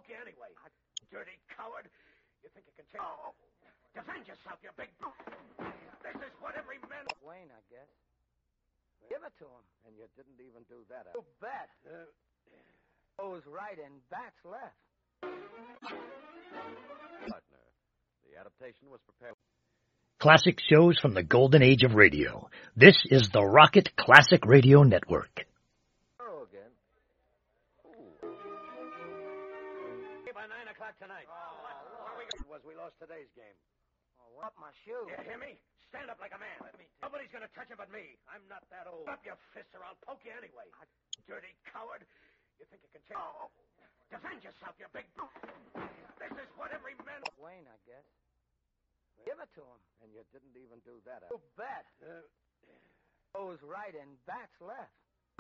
poke you anyway. Dirty coward. You think you can take... Oh. Defend yourself, you big... This is what every man... Wayne, I guess. Give it to him. And you didn't even do that. You bet. Goes right and bats left. Partner, the adaptation was prepared. Classic shows from the golden age of radio. This is the Rocket Classic Radio Network. Oh, again. By 9 o'clock tonight. We lost today's game. Oh, up my shoe. You hear me? Stand up like a man. Nobody's going to touch him but me. I'm not that old. Up your fists or I'll poke you anyway. Dirty coward. You think you can take... Oh. Defend yourself, you big... This is what every man... Wayne, I guess. Give it to him. And you didn't even do that. You bet. Goes right and bats left.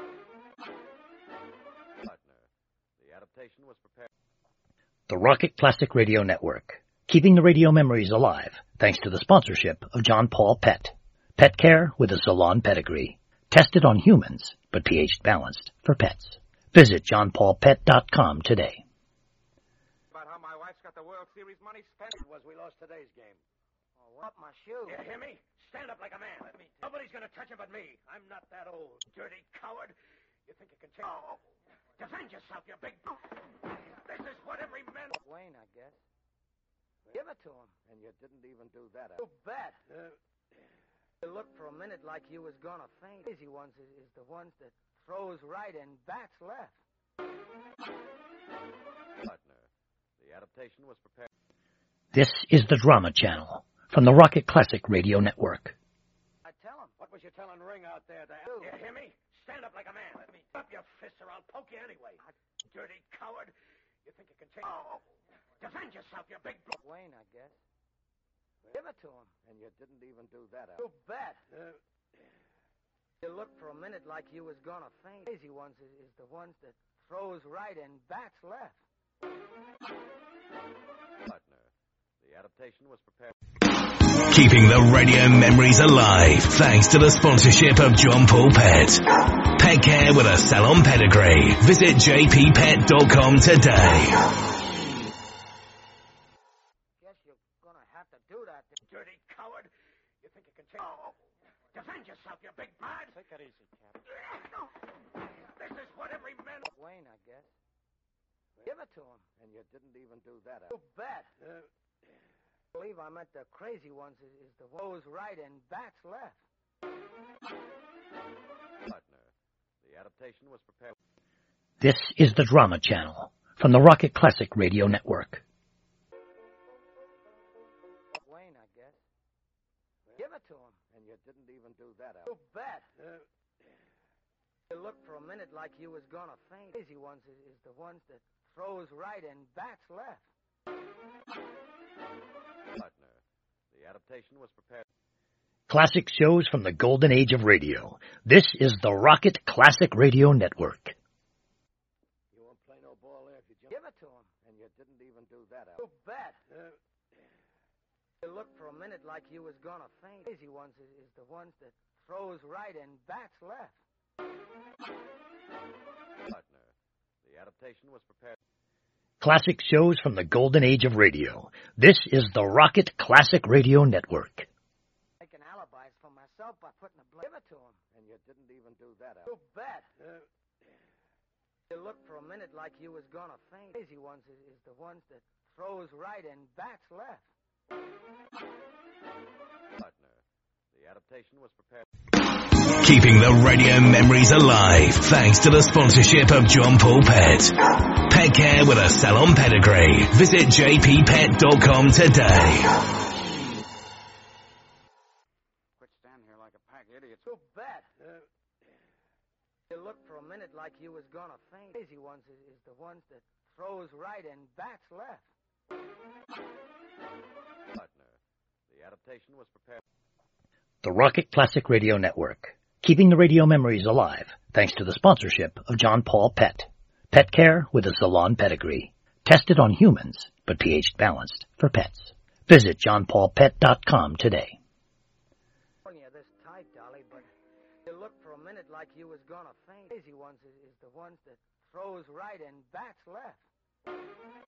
Partner, the adaptation was prepared. The Rocket Classic Radio Network. Keeping the radio memories alive, thanks to the sponsorship of John Paul Pet. Pet care with a salon pedigree. Tested on humans, but pH balanced for pets. Visit johnpaulpet.com today. About how my wife's got the World Series money spent? We lost today's game. Oh, up my shoe. You hear me? Stand up like a man. Nobody's going to touch him but me. I'm not that old. Dirty coward. You think you can take... Oh. Defend yourself, you big... This is what every man... Wayne, I guess. Give it to him. And you didn't even do that. You bet. You looked for a minute like you was gonna faint. Easy ones is the ones that throws right and bats left. Partner, the adaptation was prepared. This is the Drama Channel from the Rocket Classic Radio Network. I tell him. What was you telling Ring out there to... You hear me? Stand up like a man. Up your fists or I'll poke you anyway. Dirty coward. You think you can take... Oh. Defend yourself, you big... Wayne, I guess. Give it to him. And you didn't even do that. You bet. You looked for a minute like you was gonna faint. Easy ones is the ones that throws right and bats left. Partner, the adaptation was prepared. Keeping the radio memories alive thanks to the sponsorship of John Paul Pet. Pet care with a salon pedigree. Visit jppet.com today. Guess you're gonna have to do that. Dirty coward. You think you can take... Oh. Defend yourself, you big bad. Take it easy, Cap. This is what every man... Wayne, I guess. Give it to him. And you didn't even do that. You bet. I believe I meant the crazy ones is the goes right and bats left. Partner, the adaptation was prepared. This is the Drama Channel from the Rocket Classic Radio Network. Wayne, I guess. Give it to him. And you didn't even do that. You bet. You looked for a minute like you was gonna faint. Easy ones is the ones that throws right and bats left. Partner, the adaptation was prepared. Classic shows from the golden age of radio. This is the Rocket Classic Radio Network. You won't play no ball there if you jump. Give it to him. And you didn't even do that. You bet. You looked for a minute like you was gonna faint. Easy ones is the ones that throws right and bats left. Partner, the adaptation was prepared. Classic shows from the golden age of radio. This is the Rocket Classic Radio Network. Making alibis for myself by putting a give it to him. And you didn't even do that. You bet. You looked for a minute like you was gonna faint. Easy ones is the ones that throws right and bats left. Partner, the adaptation was prepared. Keeping the radio memories alive thanks to the sponsorship of John Paul Pet. Pet care with a salon pedigree. Visit jppet.com today. Quit standing here like a pack of idiots. You bet. You looked for a minute like you was gonna faint. Easy ones is the ones that throws right and bats left. Partner, the adaptation was prepared. The Rocket Classic Radio Network. Keeping the radio memories alive thanks to the sponsorship of John Paul Pet. Pet care with a salon pedigree. Tested on humans, but pH balanced for pets. Visit johnpaulpet.com today. You this tight, Dolly, but you looked for a minute like you was gonna faint. Easy ones is the ones that throws right and bats left.